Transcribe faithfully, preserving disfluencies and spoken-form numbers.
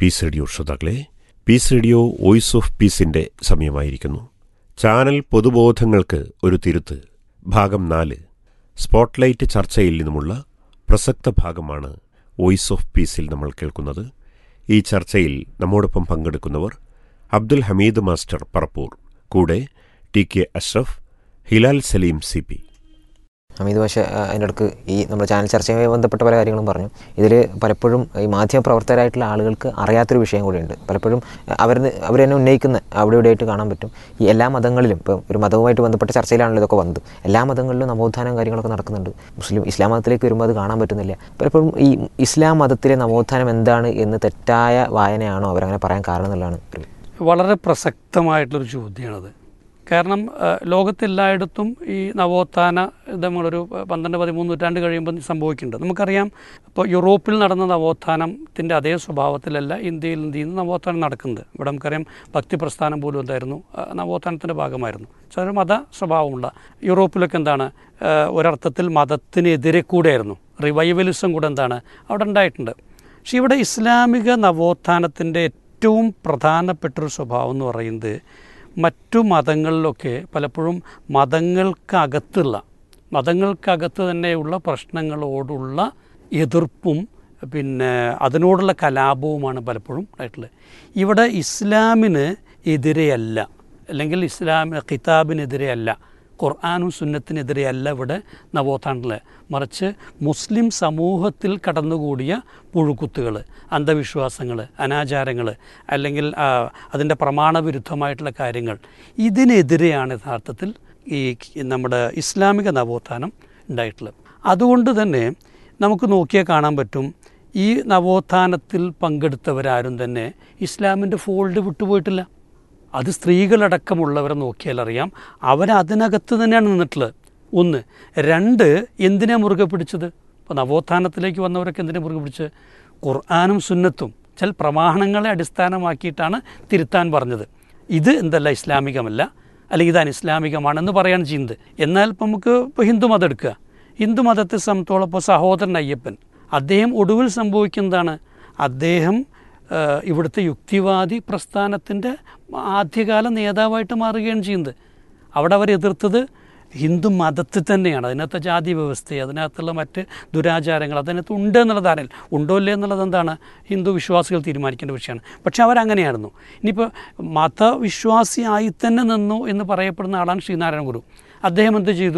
Piece radio ശ്രോതാക്കളെ, piece radio voice of പീസിന്റെ സമയമായിരിക്കുന്നു. Channel പൊതുബോധങ്ങൾക്ക് ഒരു തിരുത്ത്, ഭാഗം നാല്. സ്പോട്ട്ലൈറ്റ് ചർച്ചയിൽ നിന്നുമുള്ള പ്രസക്ത ഭാഗമാണ് വോയിസ് ഓഫ് പീസിൽ നമ്മൾ കേൾക്കുന്നത്. ഈ ചർച്ചയിൽ നമ്മോടൊപ്പം പങ്കെടുക്കുന്നവർ അബ്ദുൽ ഹമീദ് മാസ്റ്റർ പറപ്പൂർ, കൂടെ T K Ashraf, Hilal Saleem C P. Hameed ഭാഷ അതിൻ്റെ ഇടയ്ക്ക് ഈ നമ്മുടെ ചാനൽ ചർച്ചയുമായി ബന്ധപ്പെട്ട പല കാര്യങ്ങളും പറഞ്ഞു. ഇതിൽ പലപ്പോഴും ഈ മാധ്യമപ്രവർത്തകരായിട്ടുള്ള ആളുകൾക്ക് അറിയാത്തൊരു വിഷയം കൂടിയുണ്ട്. പലപ്പോഴും അവർ അവർ തന്നെ ഉന്നയിക്കുന്ന അവിടെ ഇവിടെയായിട്ട് കാണാൻ പറ്റും. ഈ എല്ലാ മതങ്ങളിലും ഇപ്പം ഒരു മതവുമായിട്ട് ബന്ധപ്പെട്ട ചർച്ചയിലാണല്ലോ ഇതൊക്കെ വന്നത്. എല്ലാ മതങ്ങളിലും നവോത്ഥാനം കാര്യങ്ങളൊക്കെ നടക്കുന്നുണ്ട്. മുസ്ലിം ഇസ്ലാം മതത്തിലേക്ക് വരുമ്പോൾ അത് കാണാൻ പറ്റുന്നില്ല. പലപ്പോഴും ഈ ഇസ്ലാം മതത്തിലെ നവോത്ഥാനം എന്താണ് എന്ന് തെറ്റായ വായനയാണോ അവരങ്ങനെ പറയാൻ കാരണം എന്നുള്ളതാണ്. വളരെ പ്രസക്തമായിട്ടുള്ളൊരു ചോദ്യമാണത്. കാരണം ലോകത്തെല്ലായിടത്തും ഈ നവോത്ഥാന നമ്മളൊരു പന്ത്രണ്ട് പതിമൂന്ന് നൂറ്റാണ്ട് കഴിയുമ്പോൾ സംഭവിക്കുന്നുണ്ട്. നമുക്കറിയാം, ഇപ്പോൾ യൂറോപ്പിൽ നടന്ന നവോത്ഥാനത്തിൻ്റെ അതേ സ്വഭാവത്തിലല്ല ഇന്ത്യയിൽ ഇന്ത്യയിൽ നിന്ന് നവോത്ഥാനം നടക്കുന്നത്. ഇവിടെ നമുക്കറിയാം ഭക്തി പ്രസ്ഥാനം പോലും എന്തായിരുന്നു, നവോത്ഥാനത്തിൻ്റെ ഭാഗമായിരുന്നു. ചില മത സ്വഭാവമുള്ള യൂറോപ്പിലൊക്കെ എന്താണ്, ഒരർത്ഥത്തിൽ മതത്തിനെതിരെ കൂടെയായിരുന്നു, റിവൈവലിസം കൂടെ എന്താണ് അവിടെ ഉണ്ടായിട്ടുണ്ട്. പക്ഷേ ഇവിടെ ഇസ്ലാമിക നവോത്ഥാനത്തിൻ്റെ ഏറ്റവും പ്രധാനപ്പെട്ടൊരു സ്വഭാവം എന്ന് പറയുന്നത് മറ്റു മതങ്ങളിലൊക്കെ പലപ്പോഴും മതങ്ങൾക്കകത്തുള്ള മതങ്ങൾക്കകത്ത് തന്നെയുള്ള പ്രശ്നങ്ങളോടുള്ള എതിർപ്പും പിന്നെ അതിനോടുള്ള കലാപവുമാണ് പലപ്പോഴും ആയിട്ടുള്ളത്. ഇവിടെ ഇസ്ലാമിന് എതിരെയല്ല, അല്ലെങ്കിൽ ഇസ്ലാം കിതാബിനെതിരെയല്ല, ഖുർആനും സുന്നത്തിനെതിരെയല്ല ഇവിടെ നവോത്ഥാനത്തിൽ, മറിച്ച് മുസ്ലിം സമൂഹത്തിൽ കടന്നുകൂടിയ പുഴുക്കുത്തുകൾ, അന്ധവിശ്വാസങ്ങൾ, അനാചാരങ്ങൾ, അല്ലെങ്കിൽ അതിൻ്റെ പ്രമാണവിരുദ്ധമായിട്ടുള്ള കാര്യങ്ങൾ, ഇതിനെതിരെയാണ് യഥാർത്ഥത്തിൽ ഈ നമ്മുടെ ഇസ്ലാമിക നവോത്ഥാനം ഉണ്ടായിട്ടുള്ളത്. അതുകൊണ്ട് തന്നെ നമുക്ക് നോക്കിയാൽ കാണാൻ പറ്റും, ഈ നവോത്ഥാനത്തിൽ പങ്കെടുത്തവരാരും തന്നെ ഇസ്ലാമിൻ്റെ ഫോൾഡ് വിട്ടുപോയിട്ടില്ല. അത് സ്ത്രീകളടക്കമുള്ളവരെ നോക്കിയാൽ അറിയാം, അവരതിനകത്ത് തന്നെയാണ് നിന്നിട്ടുള്ളത്. ഒന്ന്. രണ്ട്, എന്തിനാ മുറുകെ പിടിച്ചത്? ഇപ്പോൾ നവോത്ഥാനത്തിലേക്ക് വന്നവരൊക്കെ എന്തിനാ മുറുകെ പിടിച്ചത്? ഖുർആനും സുന്നത്തും ചില പ്രമാണങ്ങളെ അടിസ്ഥാനമാക്കിയിട്ടാണ് തിരുത്താൻ പറഞ്ഞത്. ഇത് എന്തല്ല ഇസ്ലാമികമല്ല, അല്ലെങ്കിൽ ഇത് അനിസ്ലാമികമാണെന്ന് പറയുകയാണ് ചെയ്യുന്നത്. എന്നാൽ ഇപ്പം നമുക്ക് ഇപ്പോൾ ഹിന്ദു മതം എടുക്കുക. ഹിന്ദു മതത്തെ സംബന്ധിച്ചോളം ഇപ്പോൾ സഹോദരൻ അയ്യപ്പൻ, അദ്ദേഹം ഒടുവിൽ സംഭവിക്കുന്നതാണ്, അദ്ദേഹം ഇവിടുത്തെ യുക്തിവാദി പ്രസ്ഥാനത്തിൻ്റെ ആദ്യകാല നേതാവായിട്ട് മാറുകയാണ് ചെയ്യുന്നത്. അവിടെ അവർ എതിർത്തത് ഹിന്ദു മതത്തിൽ തന്നെയാണ്. അതിനകത്തെ ജാതി വ്യവസ്ഥയെ, അതിനകത്തുള്ള മറ്റ് ദുരാചാരങ്ങൾ അതിനകത്ത് ഉണ്ട് എന്നുള്ളതാണ്. ഉണ്ടോ ഇല്ലേ എന്നുള്ളത് എന്താണ് ഹിന്ദു വിശ്വാസികൾ തീരുമാനിക്കേണ്ട വിഷയമാണ്. പക്ഷെ അവരങ്ങനെയായിരുന്നു. ഇനിയിപ്പോൾ മതവിശ്വാസിയായി തന്നെ നിന്നു എന്ന് പറയപ്പെടുന്ന ആളാണ് ശ്രീനാരായണ ഗുരു. അദ്ദേഹം എന്ത് ചെയ്തു?